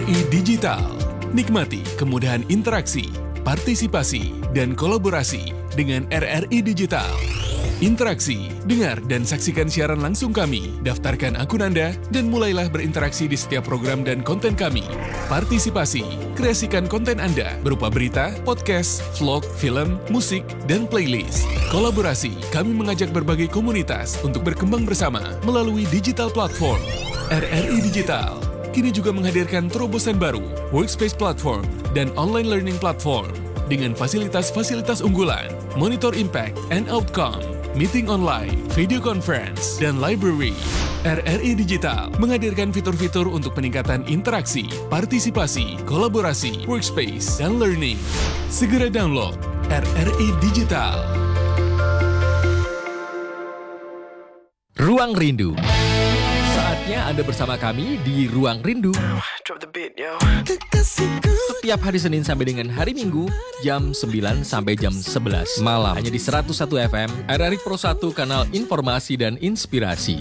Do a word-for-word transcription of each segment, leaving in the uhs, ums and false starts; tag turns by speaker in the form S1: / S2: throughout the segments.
S1: I Digital. Nikmati kemudahan interaksi, partisipasi, dan kolaborasi dengan R R I Digital. Interaksi, dengar dan saksikan siaran langsung kami, daftarkan akun Anda, dan mulailah berinteraksi di setiap program dan konten kami. Partisipasi, kreasikan konten Anda berupa berita, podcast, vlog, film, musik, dan playlist. Kolaborasi, kami mengajak berbagai komunitas untuk berkembang bersama melalui digital platform. R R I Digital kini juga menghadirkan terobosan baru, workspace platform, dan online learning platform dengan fasilitas-fasilitas unggulan, monitor impact and outcome, meeting online, video conference, dan library. R R I Digital menghadirkan fitur-fitur untuk peningkatan interaksi, partisipasi, kolaborasi, workspace, dan learning. Segera download R R I Digital.
S2: Ruang Rindu. Saatnya Anda bersama kami di Ruang Rindu. Setiap hari Senin sampai dengan hari Minggu, jam sembilan sampai jam sebelas malam. Hanya di seratus satu F M, R R I Pro satu, kanal informasi dan inspirasi.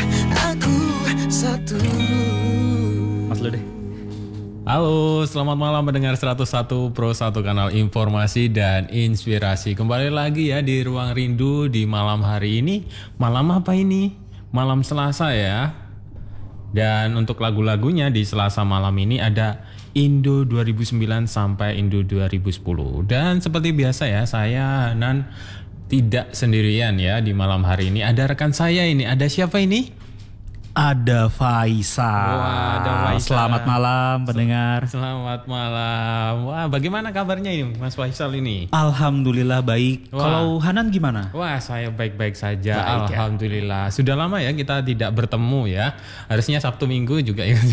S3: Mas lu deh. Halo, selamat malam mendengar seratus satu Pro satu, kanal informasi dan inspirasi. Kembali lagi ya di Ruang Rindu di malam hari ini. Malam apa ini? Malam Selasa ya. Dan untuk lagu-lagunya di Selasa malam ini ada Indo dua ribu sembilan sampai Indo dua ribu sepuluh. Dan seperti biasa ya, saya Nan tidak sendirian ya di malam hari ini. Ada rekan saya ini. Ada siapa ini?
S4: Ada Faisal.
S3: Wah, ada Faisal.
S4: Selamat malam pendengar.
S3: Selamat malam. Wah, bagaimana kabarnya ini Mas Faisal ini?
S4: Alhamdulillah baik.
S3: Wah.
S4: Kalau Hanan gimana?
S3: Wah, saya baik-baik saja.
S4: Baik,
S3: Alhamdulillah. Ya. Sudah lama ya kita tidak bertemu ya. Harusnya Sabtu Minggu juga ya.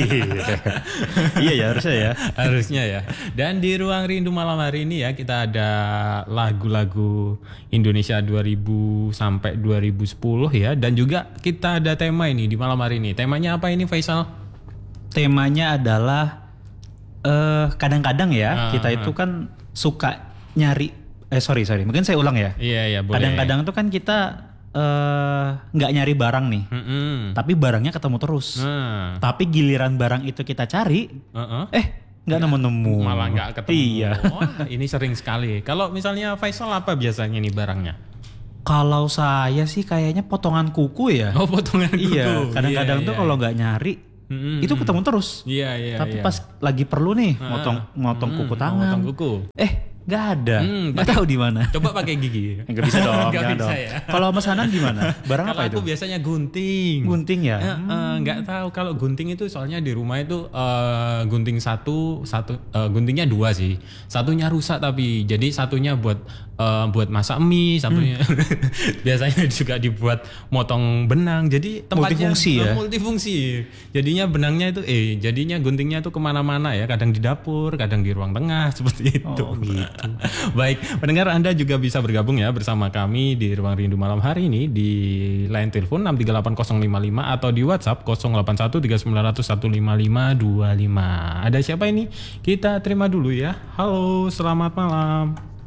S4: Iya ya, harusnya ya.
S3: Harusnya ya. Dan di Ruang Rindu malam hari ini ya, kita ada lagu-lagu Indonesia dua ribu sampai dua ribu sepuluh ya. Dan juga kita ada tema ini di malam hari ini. Temanya apa ini, Faisal?
S4: Temanya adalah uh, kadang-kadang ya uh, kita itu kan suka nyari eh sorry sorry mungkin saya ulang ya.
S3: Iya iya boleh.
S4: Kadang-kadang tuh kan kita nggak uh, nyari barang nih, mm-hmm. tapi barangnya ketemu terus. Uh. Tapi giliran barang itu kita cari, uh-uh. eh nggak nemu-nemu.
S3: Malah nggak ketemu.
S4: Iya.
S3: Wah, ini sering sekali. Kalau misalnya Faisal apa biasanya nih barangnya?
S4: Kalau saya sih kayaknya potongan kuku ya.
S3: Oh, potongan kuku.
S4: Iya, kadang-kadang
S3: iya,
S4: tuh
S3: iya.
S4: kalau nggak nyari mm-hmm. itu ketemu terus.
S3: Iya, iya.
S4: Tapi
S3: iya.
S4: pas lagi perlu nih motong motong
S3: hmm,
S4: kuku tangan.
S3: Motong kuku.
S4: Eh, nggak ada.
S3: Hmm,
S4: nggak tahu di mana.
S3: Coba pakai gigi.
S4: Nggak bisa dong.
S3: Nggak bisa
S4: dong.
S3: ya.
S4: Kalau Mas Hanan gimana? Barang
S3: Kalau
S4: apa itu?
S3: aku biasanya gunting.
S4: Gunting ya?
S3: Eh, eh, nggak tahu kalau gunting itu soalnya di rumah itu uh, gunting satu satu uh, guntingnya dua sih. Satunya rusak tapi jadi satunya buat uh, buat masak mie, satunya hmm. biasanya juga dibuat motong benang. Jadi tempatnya
S4: multifungsi ya.
S3: Multifungsi. Jadinya benangnya itu eh jadinya guntingnya itu kemana-mana ya. Kadang di dapur, kadang di ruang tengah seperti itu.
S4: Oh, gitu.
S3: Baik, pendengar Anda juga bisa bergabung ya bersama kami di Ruang Rindu malam hari ini di line telepon enam tiga delapan nol lima lima atau di WhatsApp nol delapan satu tiga sembilan nol nol satu lima lima dua lima. Ada siapa ini? Kita terima dulu ya. Halo, selamat malam.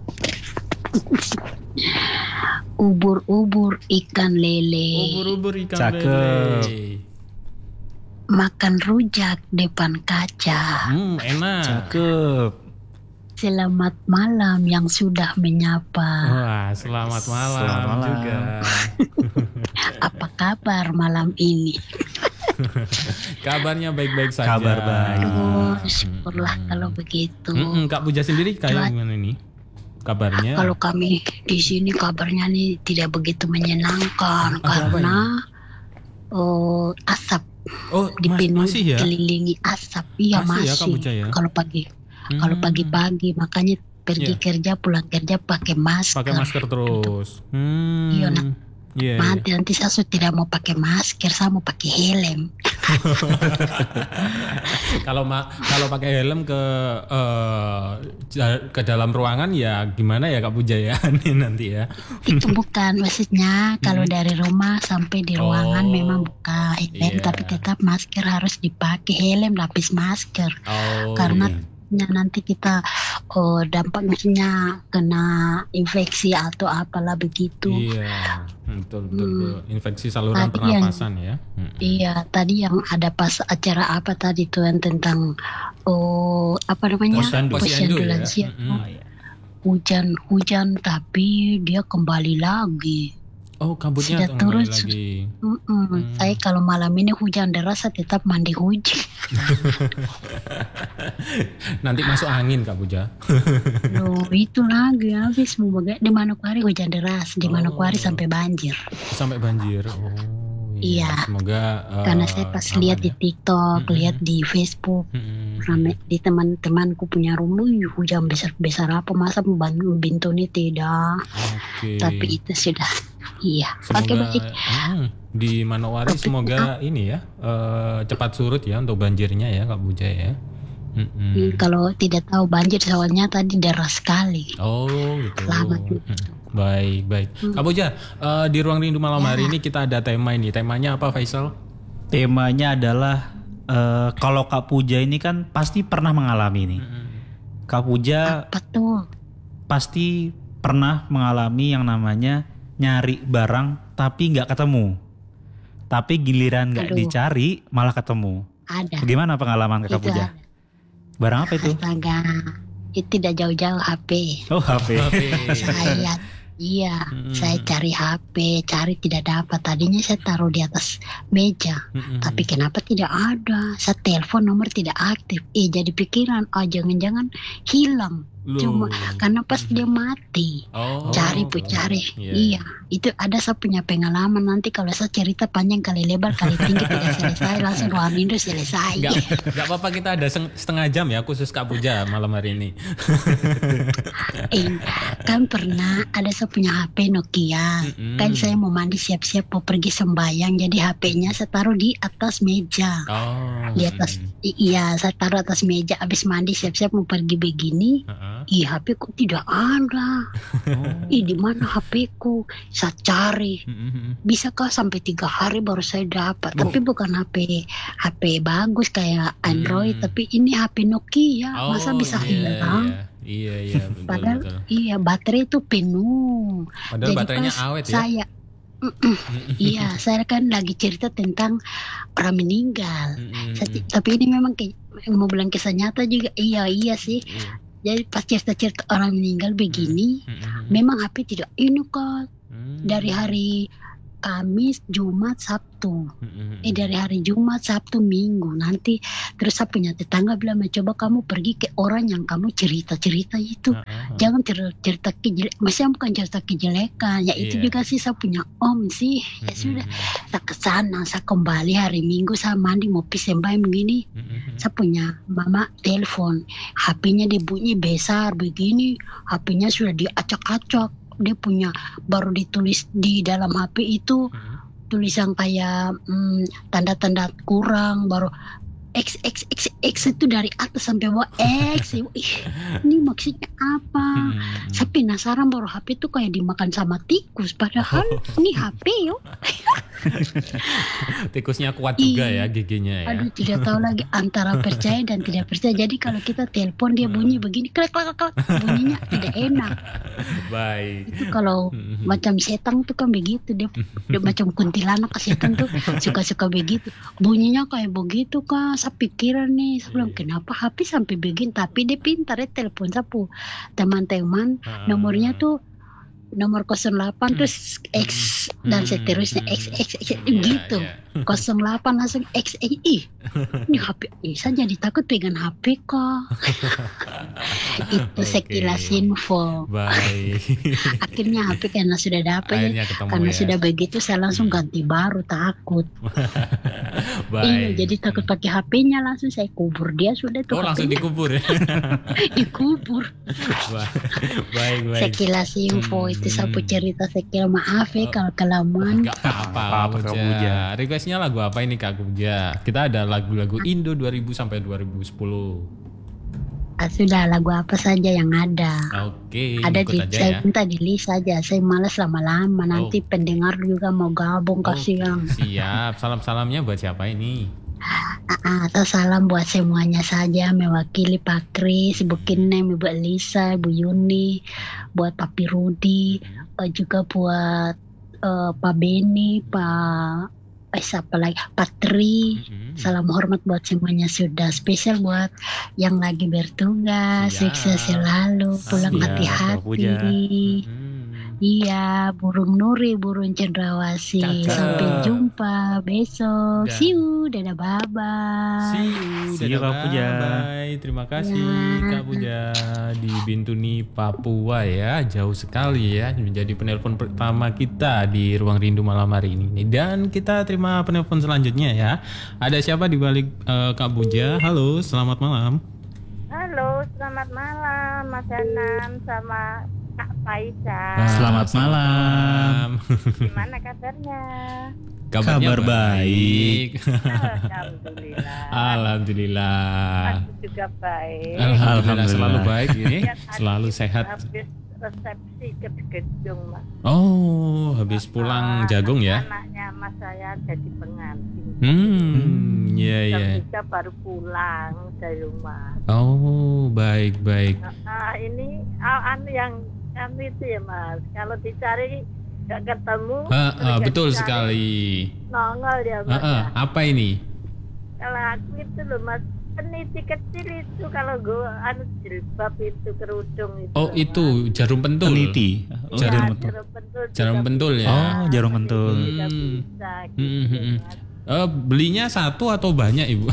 S5: Ubur-ubur ikan lele.
S3: Ubur-ubur ikan
S4: Cakep.
S3: lele.
S5: Makan rujak depan kaca.
S3: Hmm, enak.
S4: Cakep.
S5: Selamat malam yang sudah menyapa.
S3: Wah, selamat malam,
S4: Selamat malam.
S3: juga.
S5: Apa kabar malam ini?
S3: Kabarnya baik-baik saja.
S4: Kabar baik.
S5: Oh, syukurlah hmm. kalau begitu.
S3: Mm-mm, Kak Puja sendiri kayak
S5: Cuaca.
S3: gimana nih? Kabarnya?
S5: Kalau kami di sini kabarnya nih tidak begitu menyenangkan.
S3: Apa-apa
S5: karena oh, asap.
S3: Oh,
S5: dipenuhi
S3: masih ya?
S5: Dikelilingi asap. Iya
S3: Masih
S5: masih.
S3: ya, Kak Puja ya?
S5: Kalau pagi,
S3: Hmm.
S5: kalau pagi-pagi makanya pergi
S3: Iya.
S5: kerja pulang kerja pakai masker.
S3: Pakai masker terus. Hmm.
S5: Iya, nak.
S3: Iya,
S5: Nanti
S3: iya.
S5: nanti saya sudah tidak mau pakai masker, saya mau pakai helm.
S3: Kalau ma- kalau pakai helm ke uh, ke dalam ruangan ya gimana ya Kak Puja ya nanti ya.
S5: Itu bukan maksudnya kalau dari rumah sampai di ruangan
S3: Oh,
S5: memang buka helm,
S3: iya.
S5: tapi tetap masker harus dipakai, helm lapis masker.
S3: Oh.
S5: Karena ya nanti kita oh, dampaknya kena infeksi atau apalah begitu.
S3: Iya, betul betul,
S5: Hmm.
S3: betul. Infeksi saluran
S5: Tadi yang-
S3: pernafasan ya. Mm-mm.
S5: Iya, tadi yang ada pas acara apa tadi tuh yang tentang oh apa namanya
S3: Posyandu.
S5: posyandu
S3: Posyandu ya.
S5: lansia.
S3: Mm-mm.
S4: Oh, iya.
S5: Hujan hujan tapi dia kembali lagi.
S3: Oh, kabutnya
S5: Sudah
S3: kembali
S5: turun,
S3: lagi.
S5: Mm-mm. Saya kalau malam ini hujan deras saya tetap mandi hujan.
S3: Nanti masuk angin Kak Puja.
S5: Loh, itu lagi habis mau baga- di Manokwari hujan deras, di
S3: Oh.
S5: Manokwari sampai banjir.
S3: Sampai banjir. Oh.
S5: Iya.
S3: Semoga eh,
S5: Karena saya pas
S3: aman
S5: lihat di
S3: ya.
S5: TikTok,
S3: Mm-mm.
S5: lihat di Facebook,
S3: Mm-mm.
S5: rame di teman-temanku punya rumah, "Ih, hujan besar-besar apa masa membantu bintu ini tidak."
S3: Oke.
S5: Tapi itu sudah, iya. Oke
S3: Semoga
S5: baik.
S3: mm, di Manowari
S5: Tapi-
S3: semoga ini ya eh, cepat surut ya untuk banjirnya ya Kak Puja ya. Mm-mm.
S5: Hmm, Kalau tidak tahu banjir soalnya tadi deras sekali.
S3: Oh gitu.
S5: Selamat.
S3: Mm. Baik baik. Kak Puja, eh, di ruang rindu malam hari ini kita ada tema ini. Temanya apa Faisal?
S4: Temanya adalah eh, kalau Kak Puja ini kan pasti pernah mengalami nih. Kak Puja
S5: Apa tuh?
S4: pasti pernah mengalami yang namanya nyari barang tapi nggak ketemu. Tapi giliran nggak
S5: Aduh.
S4: dicari malah ketemu.
S5: Ada.
S4: Bagaimana pengalaman Kak
S5: Itu
S4: Puja?
S5: ada.
S4: Barang apa itu?
S5: Astaga, itu tidak jauh-jauh H P.
S4: Oh H P.
S5: Saya, iya, saya cari H P, cari tidak dapat. Tadinya saya taruh di atas meja,
S3: Mm-mm.
S5: tapi kenapa tidak ada? Saya telepon nomor tidak aktif. Eh, jadi pikiran, oh jangan-jangan hilang.
S3: Loh.
S5: Cuma karena pas dia mati.
S3: Oh,
S5: Cari bu cari,
S3: Iya.
S5: iya. Itu ada saya punya pengalaman nanti kalau saya cerita panjang kali lebar kali tinggi tidak selesai langsung ruang rindu selesai.
S3: Nggak, nggak apa-apa kita ada seng- setengah jam ya khusus Kak Puja malam hari ini.
S5: Eh, kan pernah ada saya punya H P Nokia.
S3: Mm-mm.
S5: Kan saya mau mandi siap-siap mau pergi sembahyang, jadi H P-nya saya taruh di atas meja.
S3: Oh.
S5: Di atas, i- iya saya taruh atas meja. Abis mandi siap-siap mau pergi begini.
S3: Heeh.
S5: Ih, H P ku tidak ada. Ih, di mana H P ku? Saya cari.
S3: Mm-mm.
S5: Bisakah sampai tiga hari baru saya dapat? Tapi bukan H P H P bagus kayak Android,
S3: Hmm.
S5: tapi ini H P Nokia. Masa
S3: Oh,
S5: bisa
S3: iya,
S5: hilang?
S3: Iya, iya, iya betul,
S5: Padahal
S3: betul.
S5: iya baterai itu penuh.
S3: Padahal
S5: Jadi
S3: baterainya
S5: pas
S3: awet ya.
S5: Saya Mm-mm. Iya, saya kan lagi cerita tentang orang meninggal.
S3: Mm-mm.
S5: Saya- tapi ini memang ke, mau bilang kisah nyata juga. Iya, iya sih.
S3: Iya.
S5: Jadi pas cerita-cerita orang meninggal begini,
S3: Mm-mm.
S5: memang H P tidak ini kok
S3: Mm.
S5: dari hari Kamis, Jumat, Sabtu.
S3: Mm-mm.
S5: Eh dari hari Jumat, Sabtu, Minggu. Nanti terus saya punya tetangga bilang, coba kamu pergi ke orang yang kamu cerita-cerita itu.
S3: Heeh.
S5: Jangan cer- cerita kejelek, maksudnya bukan cerita kejelekan. Ya itu
S3: Iya.
S5: juga sih saya punya om sih. Ya
S3: Mm-mm.
S5: sudah, saya ke sana, saya kembali hari Minggu, saya mandi mau pergi sembahyang begini.
S3: Mm-mm.
S5: Saya punya mama telepon, H P-nya dibunyi besar begini, H P-nya sudah diacak-acak. Dia punya baru ditulis di dalam H P itu
S3: Mm-mm.
S5: tulisan kayak hmm, tanda-tanda kurang, baru X X X X itu dari atas sampai bawah X. Ih, ini maksudnya apa?
S3: Mm-mm.
S5: Saya penasaran, baru H P itu kayak dimakan sama tikus, padahal ini H P yo.
S3: Tikusnya kuat juga ya
S5: Iya.
S3: giginya ya.
S5: Aduh, tidak tahu lagi antara percaya dan tidak percaya. Jadi kalau kita telepon dia bunyi begini, klek klek klek, bunyinya tidak enak.
S3: Baik.
S5: Itu kalau
S3: Mm-mm.
S5: macam setan tuh kan begitu, dia, dia macam kuntilanak ke setan tuh suka-suka begitu. Bunyinya kayak begitu kan. Saya pikiran nih, saya bilang kenapa H P sampai begini, tapi dia pintar ya telepon sapu teman-teman,
S3: Ah.
S5: nomornya tuh nomor nol delapan terus X dan
S3: Hmm.
S5: seterusnya X X X
S3: Iya,
S5: gitu.
S3: iya.
S5: nol delapan langsung X X ih. Ini H P, ih, saya jadi takut pegang H P kok. Itu
S3: Oke.
S5: sekilas info.
S3: Baik.
S5: Akhirnya H P karena sudah dapat ya.
S3: Akhirnya ketemu
S5: Karena
S3: ya.
S5: sudah begitu saya langsung ganti baru, takut.
S3: Baik.
S5: Iya, jadi takut pakai H P-nya, langsung saya kubur dia sudah tuh.
S3: Oh langsung
S5: H P-nya.
S3: dikubur ya.
S5: Dikubur.
S3: Ba- baik baik.
S5: Sekilas info itu saya
S3: Hmm.
S5: cerita sekilas, maaf ya
S3: Oh.
S5: kalau kelamaan.
S3: Gak apa-apa,
S4: Apa-apa,
S3: Kak
S4: Kak
S3: Puja.
S4: Puja.
S3: Requestnya lagu apa ini Kak Puja? Kita ada lagu-lagu Indo dua ribu sampai dua ribu sepuluh.
S5: Ah, sudah lagu apa saja yang ada.
S3: Oke,
S5: Ada
S3: ikut
S5: di,
S3: aja
S5: saya
S3: ya.
S5: minta di list saja. Saya malas lama-lama. Nanti pendengar juga mau gabung,
S3: Oke,
S5: kasihan.
S3: siap. Salam-salamnya buat siapa ini?
S5: Ah, atau salam buat semuanya saja, mewakili Pak Kris, Ibu Kinem, Ibu Elisa, Ibu Yuni, buat Papi Rudi, eh, juga buat eh, Pak Beni, Pak eh, siapa lagi, Pak Tri.
S3: Mm-mm.
S5: Salam hormat buat semuanya, sudah spesial buat yang lagi bertugas,
S3: Siap.
S5: sukses selalu, pulang
S4: Siap,
S5: hati-hati.
S4: Kak Puja.
S3: Mm.
S5: Iya, burung Nuri, burung cendrawasih.
S3: Cakep.
S5: Sampai jumpa besok.
S3: Dah.
S5: See you, dadah, bye-bye.
S3: See you,
S4: See you,
S3: dadah,
S4: Kak Puja.
S3: bye. Terima kasih
S5: Ya.
S3: Kak Puja di Bintuni, Papua ya. Jauh sekali ya, menjadi penelpon pertama kita di Ruang Rindu malam hari ini. Dan kita terima penelpon selanjutnya ya. Ada siapa di balik eh, Kak Puja? Halo, selamat malam.
S6: Halo, selamat malam Mas Hanan sama Kak Faisal.
S4: Selamat malam.
S6: Gimana kabarnya?
S3: Kabarnya
S4: Kabar baik.
S6: Alhamdulillah.
S3: Alhamdulillah.
S6: Aku juga baik.
S3: Alhamdulillah,
S4: Alhamdulillah.
S3: selalu baik ini,
S6: Lihat hari
S3: selalu
S6: ini
S3: sehat.
S6: Habis resepsi ke gedung Mas.
S3: Oh, habis pulang
S6: Ah,
S3: jagung ya?
S6: Anaknya Mas saya jadi pengantin.
S3: Hmm, iya
S6: Jam
S3: iya.
S6: tiga baru pulang dari rumah.
S3: Oh, baik baik.
S6: Nah, ini ah, anu yang anu itu ya Mas. Kalau dicari nggak ketemu.
S3: Ah, ah,
S6: terus
S3: betul
S6: dicari,
S3: sekali.
S6: Nongol ya
S3: Ah,
S6: Mas.
S3: ah,
S6: ya.
S3: apa ini?
S6: Kalau aku itu loh Mas, peniti kecil itu kalau gue anu jilbab itu kerudung itu.
S3: Oh,
S6: loh,
S3: itu jarum pentul.
S4: Peniti. Oh,
S6: Mas.
S3: jarum
S6: Ya,
S3: pentul.
S6: jarum pentul.
S3: Jarum
S6: juga
S3: pentul ya.
S4: Oh, jarum
S6: bisa.
S4: pentul.
S6: Juga
S3: Hmm.
S6: bisa gitu,
S3: Hmm, hmm, hmm.
S6: Mas.
S3: Eh, belinya satu atau banyak Ibu?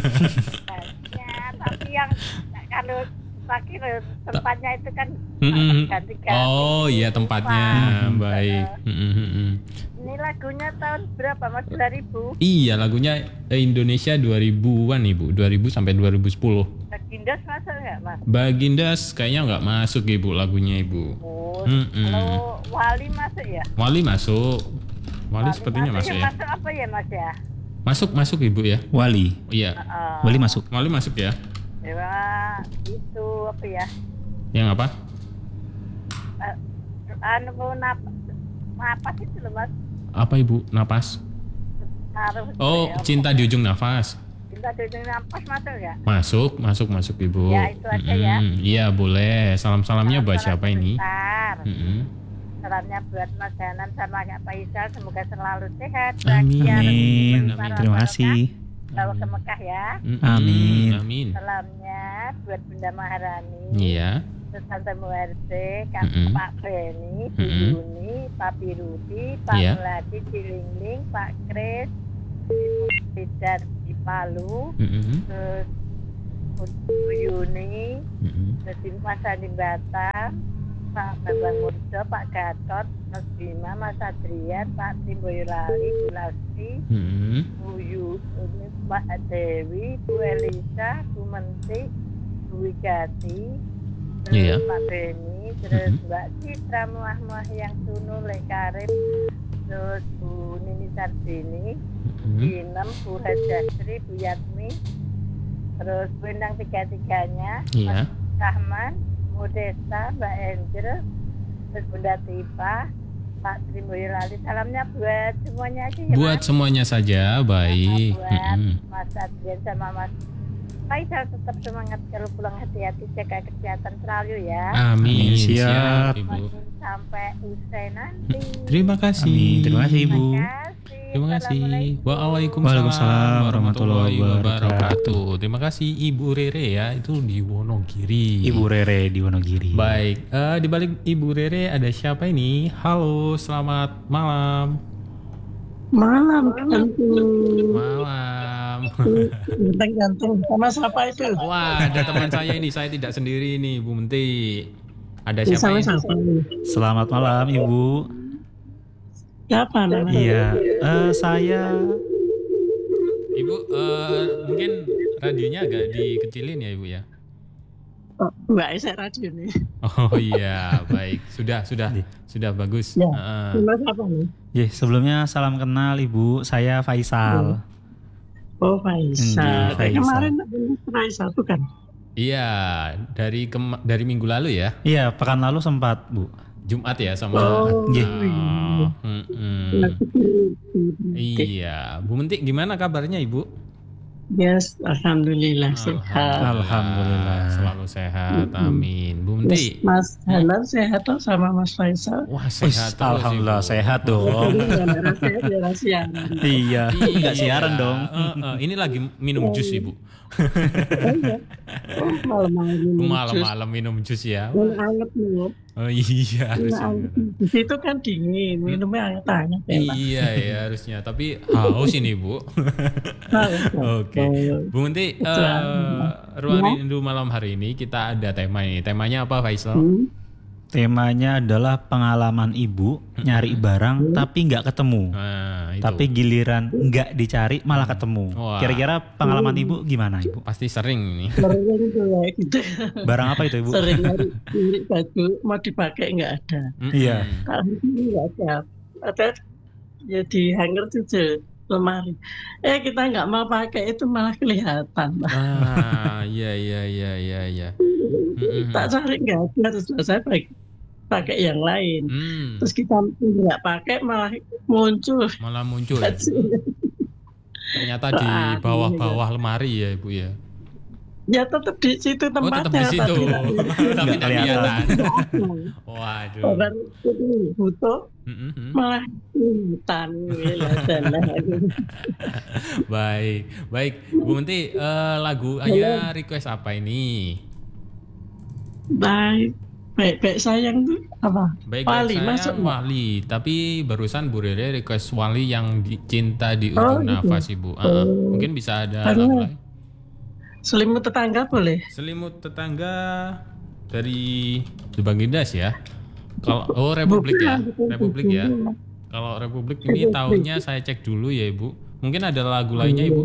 S6: Banyak, tapi yang kalau pakai tempatnya itu kan
S3: Hmm, hmm.
S6: ganti-ganti.
S3: Oh iya tempatnya,
S6: Wah.
S3: baik. Hmm, hmm, hmm, hmm.
S6: Ini lagunya tahun berapa Mas? dua ribu?
S3: Iya lagunya eh, Indonesia dua ribuan Ibu, dua ribu sampai dua ribu sepuluh.
S6: Bagindas masuk nggak Mas?
S3: Bagindas kayaknya nggak masuk Ibu lagunya Ibu.
S6: Oh,
S3: Mm-mm.
S6: kalau Wali masuk ya?
S3: Wali masuk. Wali sepertinya masuk
S6: Yang
S3: ya.
S6: Masuk apa ya Mas ya?
S3: Masuk masuk Ibu ya.
S4: Wali.
S3: Oh, iya.
S6: Oh,
S4: Wali masuk.
S3: Wali masuk ya.
S6: ya, itu apa ya?
S3: Yang apa?
S6: Eh, Anu nap napas itu loh Mas.
S3: Apa Ibu? Napas.
S6: Harus
S3: Oh,
S6: ya.
S3: cinta di ujung nafas.
S6: Cinta di napas masuk ya?
S3: Masuk, masuk, masuk Ibu.
S6: Ya, itu aja ya.
S3: Mm-mm. Iya boleh. Salam-salamnya buat
S6: Salam
S3: siapa ini?
S6: sebentar.
S3: Mm-mm.
S6: Salamnya buat Mas Hanan sama Kak Faisal, semoga selalu sehat.
S3: Amin.
S6: bahagia,
S4: Amin.
S6: rezeki berlimpah,
S4: Terima kasih.
S6: bawa ke Mekah ya.
S3: Mm-mm.
S4: Amin.
S3: Amin.
S6: Salamnya buat Bunda Maharani,
S3: Iya.
S6: terus Tante Muerte, Kak
S3: Mm-mm.
S6: Pak Beni, Bu
S3: Mm-mm.
S6: Yuni, Papi Rudi, Pak
S3: Iya.
S6: Melati Cilingling, Pak Kris, Ibu Tidar di Palu,
S3: Mm-mm.
S6: terus Bu Yuni,
S3: Mm-mm.
S6: terus Mas Andi Batam, Pak Bambang Murjo, Pak Gatot, Mas Bima, Mas Adrian, Pak Tim Boyolali, Bu Lasti,
S3: Mm-mm.
S6: Bu Yu, ini Mbak Dewi, Bu Elisa, Bu Menti, Bu Wigati, terus
S3: Iya.
S6: Pak Beni, terus
S3: Mhm.
S6: Mbak Citra Muah-Muah yang Sunu, Lekarim, terus Bu Nini Sardini,
S3: Mm-mm.
S6: Inem, Bu Hajasri, Bu Yatmi, terus Bu Endang tiga-tiganya,
S3: Iya.
S6: Rahman, Modesta, Mbak Angel, terus Bunda Tipa, Pak Tri Boyolali. Salamnya buat semuanya aja ya
S3: Buat
S6: Mas.
S3: semuanya saja, baik.
S6: Sama buat
S3: Mm-mm.
S6: Mas Adrian sama Mas Faisal, tetap semangat kalau pulang, hati-hati, jaga kesehatan selalu ya.
S3: Amin.
S4: Siap.
S3: Ibu.
S6: Makin sampai usai nanti.
S3: Terima kasih.
S4: Amin. Terima kasih Ibu.
S6: Terima kasih.
S3: Terima kasih.
S6: Assalamualaikum.
S3: Waalaikumsalam,
S4: Waalaikumsalam
S3: warahmatullahi
S4: warahmatullahi
S3: wabarakatuh. Terima kasih Ibu Rere ya, itu di Wonogiri.
S4: Ibu Rere di Wonogiri.
S3: Baik, eh, di balik Ibu Rere ada siapa ini? Halo, selamat malam.
S7: Malam ganteng,
S3: Malam.
S7: ganteng ganteng. Sama siapa itu?
S3: Wah, ada teman saya ini, saya tidak sendiri nih, Bu Menti. Ada
S7: Ya,
S3: siapa
S7: sama
S3: ini?
S7: siapa ini?
S4: Selamat malam Ibu.
S7: Siapa namanya?
S4: Iya, eh, saya
S3: Ibu, eh, mungkin radionya agak dikecilin ya Ibu ya?
S7: Oh, Mbak Esa radio nih.
S3: Oh iya, baik. Sudah, sudah, sudah bagus.
S7: Ya.
S3: Heeh.
S7: Nama siapa nih?
S4: Ye, sebelumnya salam kenal Ibu. Saya Faisal.
S7: Oh Faisal.
S4: Hmm, Faisal.
S7: Kemarin ada Faisal bukan?
S3: Iya, dari kema- dari minggu lalu ya,
S4: Iya, pekan lalu sempat Bu.
S3: Jumat ya sama.
S7: Oh,
S4: Nggih.
S3: Oh, mm-mm. Iya, Bu Menti gimana kabarnya Ibu?
S7: Yes, alhamdulillah sehat.
S3: Alhamdulillah. Selalu sehat. Amin. Bu Menti.
S7: Mas Hanan sehat toh sama Mas Faisal?
S3: Wah, sehat terus,
S4: Alhamdulillah
S3: Ibu.
S4: sehat dong.
S7: Gara-gara sehat ya siang.
S4: Iya, nggak siaran dong.
S3: Eh, eh, ini lagi minum jus, Ibu.
S7: Oh, malam-malam minum jus.
S3: Malam-malam minum jus ya.
S7: Minum anget nih.
S3: Oh iya,
S7: Minum
S3: harusnya.
S7: anget. Di situ kan dingin, minumnya anget-anget enak.
S3: Iya ya harusnya, tapi haus ini Bu. Oke, Bu Menti, eh, Ruang Rindu malam hari ini kita ada tema ini. Temanya apa, Faisal?
S7: Hmm.
S4: Temanya adalah pengalaman ibu nyari barang tapi nggak ketemu.
S3: Nah, itu.
S4: Tapi giliran nggak dicari malah ketemu.
S3: Wah.
S4: Kira-kira pengalaman ibu gimana ibu?
S3: Pasti sering ini.
S7: Sering tuh ya gitu.
S4: Barang apa itu ibu?
S7: Sering nyari nyari baju mau dipakai nggak ada.
S4: Iya.
S7: Kalau ini nggak ada. Ada ya di hanger tuh lemari. Eh kita nggak mau pakai itu malah kelihatan.
S3: Ah, iya iya iya iya iya. Mm-mm.
S7: Tak cari nggak ada terus saya pakai pakai yang lain.
S3: Hmm,
S7: Terus kita nggak pakai malah muncul.
S3: malah muncul. Ternyata di bawah-bawah lemari ya Ibu ya.
S7: Ya tetap di situ
S3: Oh
S7: tempatnya.
S3: tetap di situ.
S7: tapi-
S3: Tapi
S4: Nggak
S3: tidak kelihatan.
S7: Orang
S3: Waduh.
S7: itu butuh
S3: Mm-mm.
S7: malah hutan kelihatan lah.
S3: Baik, baik. Bu Menti, eh, lagu Ayah request apa ini?
S7: Baik, baik-baik sayang tuh apa?
S3: Baik,
S7: Wali,
S3: baik
S7: masuk
S3: saya
S7: nggak?
S3: Wali. Tapi barusan Bu Rere request Wali yang di, cinta di
S7: Oh,
S3: ujung
S7: gitu.
S3: nafas Ibu. Ah, ah. Mungkin bisa ada
S7: Karena-
S3: lagu lain.
S7: Selimut tetangga boleh?
S3: Selimut tetangga dari Bagindas ya. Kalau oh Republik ya,
S7: Bukan,
S3: Republik ya.
S7: bukan.
S3: Kalau Republik ini tahunnya saya cek dulu ya Ibu. Mungkin ada lagu lainnya Ibu.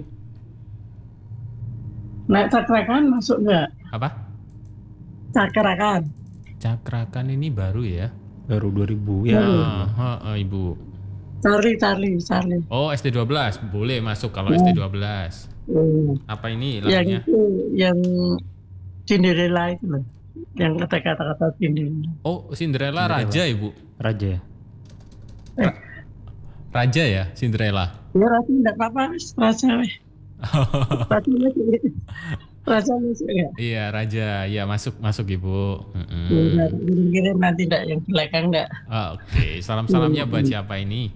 S7: Naik cakrakan masuk nggak?
S3: Apa?
S7: Cakrakan.
S3: Cakrakan ini baru ya.
S4: Baru dua ribu ya.
S3: Ah, ah, ah, Ibu.
S7: Cari, cari, cari.
S3: Oh S T dua belas boleh masuk kalau S T dua belas.
S7: Hmm.
S3: Apa ini
S7: Yang
S3: lagunya?
S7: itu, yang Cinderella itu loh. Yang kata-kata Cinderella.
S3: Oh Cinderella Raja Ibu.
S4: Raja ya.
S3: Raja ya Cinderella.
S7: Ya Raja enggak apa-apa, wis. Raja weh. Raja masuk. Raja masuk ya.
S3: Iya Raja, ya masuk masuk Ibu. Mm-mm.
S7: Benar, kirim nanti enggak yang di belakang enggak.
S3: Ah, Oke, salam-salamnya buat siapa ini?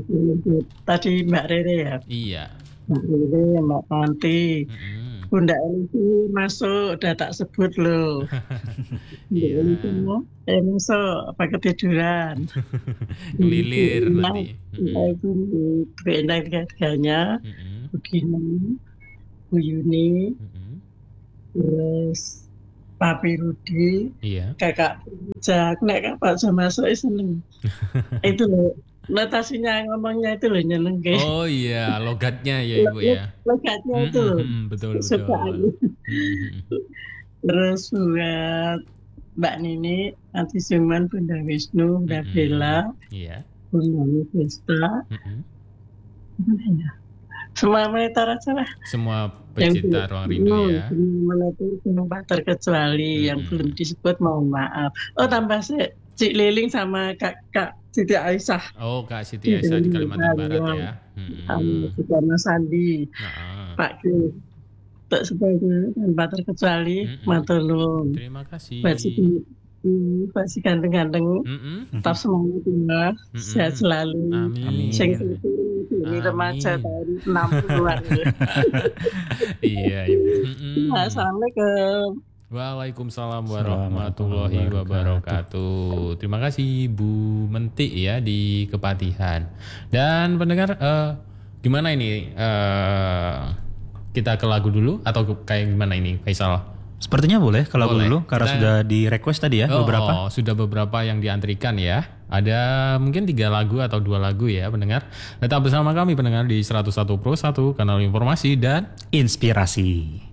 S7: Tadi Mbak Rere ya.
S3: Iya.
S7: Mbak Rere, Mbak Tanti.
S3: Mm-mm.
S7: Bunda Elvi masuk, udah tak sebut loh.
S3: Iya.
S7: Eh masuk, apa ketiduran?
S3: Lilir
S7: Nah,
S3: nanti. Mm-mm.
S7: Itu berenang tiga-tiganya,
S3: Mm-mm.
S7: begini, Bu Yuni,
S3: Mm-mm.
S7: terus Papi Rudi,
S3: Iya.
S7: kakak Jak, nek kapan sama masuk seneng. Itu loh, notasinya ngomongnya itu loh nyeneng guys.
S3: Oh iya, logatnya ya Ibu ya.
S7: Logatnya itu loh.
S3: Mm-mm, betul betul.
S7: Suka aku.
S3: Mm-mm.
S7: Terus buat Mbak Nini, Nanti Suman, Bunda Wisnu, Bunda
S3: Mm-mm.
S7: Bella,
S3: Iya.
S7: Bunda Vesta,
S3: Mm-mm.
S7: apa ya? Semua monitor aja lah.
S3: Semua pecinta ruang rindu ya.
S7: Menutup tempat terkecuali yang
S3: Mm-mm.
S7: belum disebut, mohon maaf. Oh tambah sih Cik Liling sama Kak Kak Siti Aisyah,
S3: Oh Kak Siti Aisyah di Kalimantan Barat ya.
S7: sama
S3: Mm-mm.
S7: juga Mas Sandi,
S3: Nah,
S7: Pak Kris. Untuk sebagai tanpa terkecuali,
S3: Mm-mm.
S7: matur nuwun.
S3: terima kasih.
S7: Basi basi ganteng-ganteng,
S3: Mm-mm.
S7: tetap semangat ya, sehat selalu.
S3: Amin.
S7: Sing ini remaja
S3: Amin.
S7: tahun enam puluhan.
S3: Iya Ibu. Mm-mm.
S7: Assalamualaikum.
S3: Waalaikumsalam warahmatullahi wabarakatuh. Terima kasih Bu Menti ya di Kepatihan. Dan pendengar, eh, gimana ini? Eh, kita ke lagu dulu atau ke- kayak gimana ini, Faisal?
S4: Sepertinya boleh kalau
S3: Boleh.
S4: dulu karena
S3: Kita-
S4: sudah di request tadi ya
S3: Oh,
S4: beberapa.
S3: oh, sudah beberapa yang diantrikan ya. Ada mungkin tiga lagu atau dua lagu ya pendengar. Tetap bersama kami pendengar di seratus satu Pro satu kanal informasi dan
S4: Inspirasi.